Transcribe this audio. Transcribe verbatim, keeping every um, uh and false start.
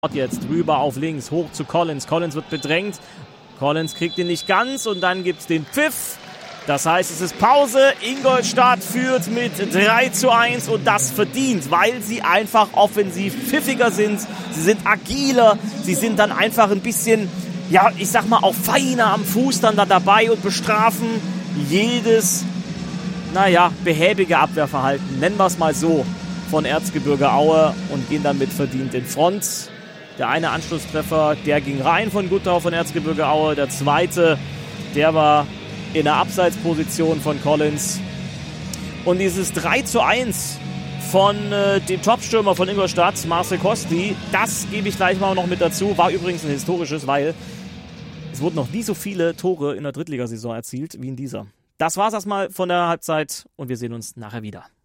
Jetzt rüber auf links, hoch zu Collins. Collins wird bedrängt. Collins kriegt ihn nicht ganz und dann gibt's den Pfiff. Das heißt, es ist Pause. Ingolstadt führt mit drei zu eins und das verdient, weil sie einfach offensiv pfiffiger sind. Sie sind agiler. Sie sind dann einfach ein bisschen, ja, ich sag mal, auch feiner am Fuß dann da dabei und bestrafen jedes, naja, behäbige Abwehrverhalten, nennen wir es mal so, von Erzgebirge Aue und gehen damit verdient in Front. Der eine Anschlusstreffer, der ging rein von Guttau von Erzgebirge Aue. Der zweite, der war in der Abseitsposition von Collins. Und dieses drei zu eins von äh, dem Topstürmer von Ingolstadt, Marcel Kosti, das gebe ich gleich mal noch mit dazu. War übrigens ein historisches, weil es wurden noch nie so viele Tore in der Drittligasaison erzielt wie in dieser. Das war's erstmal von der Halbzeit und wir sehen uns nachher wieder.